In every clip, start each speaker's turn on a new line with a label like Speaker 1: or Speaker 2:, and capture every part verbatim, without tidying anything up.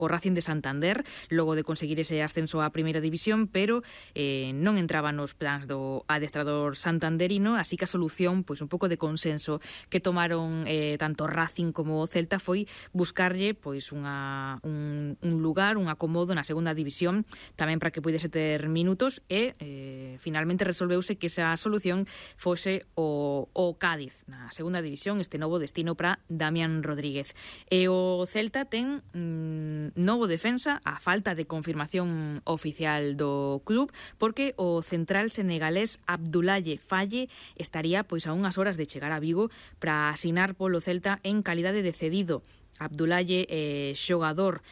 Speaker 1: o Racing de Santander, logo de conseguir ese ascenso á primeira división, pero eh, non entraba nos plans do adestrador santanderino, así que a solución, pois un pouco de consenso que tomaron eh, tanto Racing como o Celta foi buscarlle pois unha, un, un lugar, un acomodo na segunda división, tamén para que puidese ter minutos, e eh, finalmente resolveuse que esa solución fose o, o Cádiz na segunda división, este novo destino para Damián Rodríguez. E o Celta ten mmm, novo defensa, a falta de confirmación oficial do club, porque o central senegalés Abdoulaye Faye estaría pois a unhas horas de chegar a Vigo para asinar polo Celta en calidade de cedido. Abdoulaye é eh, xogador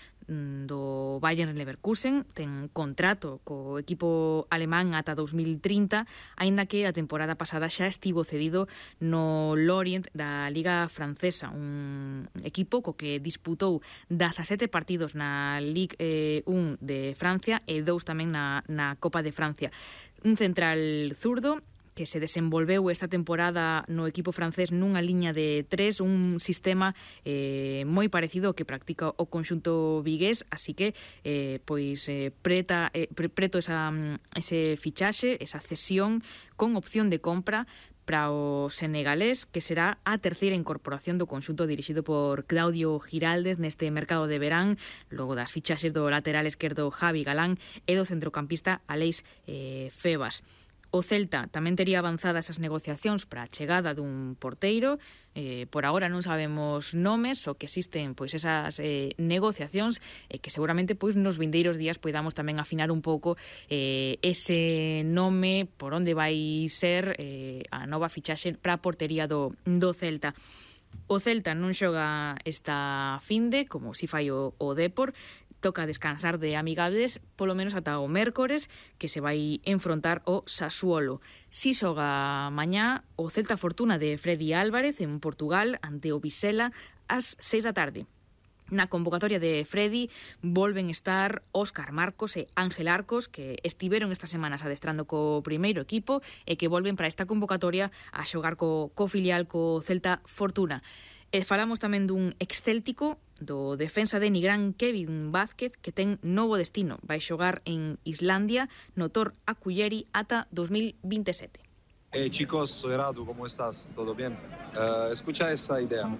Speaker 1: do Bayern Leverkusen, ten contrato co equipo alemán ata dous mil trinta, aínda que a temporada pasada xa estivo cedido no Lorient da Liga Francesa, un equipo co que disputou dezasete partidos na Ligue eh, un de Francia e dous tamén na, na Copa de Francia. Un central zurdo que se desenvolveu esta temporada no equipo francés nunha liña de tres, un sistema eh, moi parecido ao que practica o conxunto vigués, así que eh, pois eh, preta, eh, pre, preto esa, ese fichaxe, esa cesión con opción de compra para o senegalés, que será a terceira incorporación do conxunto dirixido por Claudio Giraldez neste mercado de verán, logo das fichaxes do lateral esquerdo Javi Galán e do centrocampista Aleix eh, Febas. O Celta tamén tería avanzadas as negociacións para a chegada dun porteiro. Eh, por agora non sabemos nomes, o que existen pois esas eh, negociacións e eh, que seguramente pois nos vindeiros días poidamos tamén afinar un pouco eh, ese nome, por onde vai ser eh, a nova fichaxe para a portería do, do Celta. O Celta non xoga esta finde, como si fai o, o Depor, toca descansar de amigables polo menos ata o mércores, que se vai enfrontar o Sassuolo. Si xoga mañá o Celta Fortuna de Freddy Álvarez en Portugal ante o Vizela ás seis da tarde. Na convocatoria de Freddy volven estar Óscar Marcos e Ángel Arcos, que estiveron estas semanas adestrando co primeiro equipo e que volven para esta convocatoria a xogar co, co filial co Celta Fortuna. E falamos tamén dun excéltico, do defensa de Nigrán Kevin Vázquez, que ten novo destino. Vai xogar en Islandia no Tor Akulleri ata dos mil veintisiete.
Speaker 2: Hey chicos, soy Radu, ¿cómo estás? ¿Todo bien? Uh, escucha esa idea.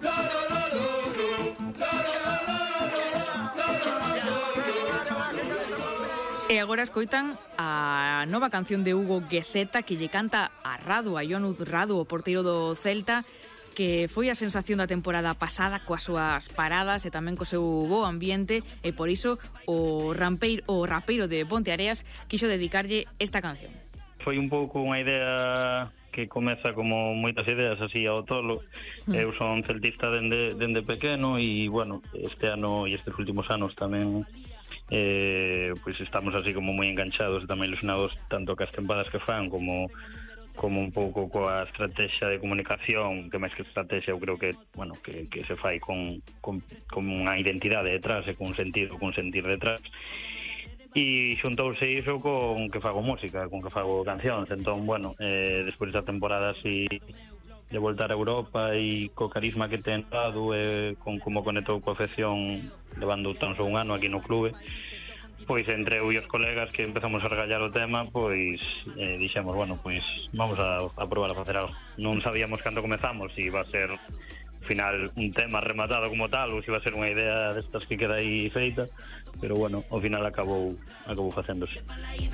Speaker 1: E agora escoitan a nova canción de Hugo Guezeta que lle canta a Radu, a Jon Radu, o porteiro do Celta, que foi a sensación da temporada pasada coas súas paradas e tamén co seu bo ambiente, e por iso o rampeiro, o rapeiro de Ponteareas quixo dedicarlle esta canción.
Speaker 3: Foi un pouco unha idea que comeza como moitas ideas así ao tolo. Mm. Eu son celtista dende, dende pequeno e, bueno, este ano e estes últimos anos tamén eh, pois estamos así como moi enganchados e tamén ilusionados tanto cas tempadas que fan como como un pouco coa estrategia de comunicación, que máis que estrategia eu creo que, bueno, que, que se fai con, con, con unha identidade detrás e con sentido, con sentir detrás. E xuntouse iso con que fago música, con que fago cancións. Entón, bueno, eh, despois da temporada así de voltar a Europa e co carisma que ten dado e con como conectou coa afección levando tan só un ano aquí no clube, pois entre eu e os colegas que empezamos a regallar o tema, pois eh, dixemos, bueno, pois vamos a, a probar a facer algo. Non sabíamos cando comezamos se iba a ser ao final un tema rematado como tal ou se iba a ser unha idea destas que queda aí feita, pero bueno, ao final acabou acabou facéndose.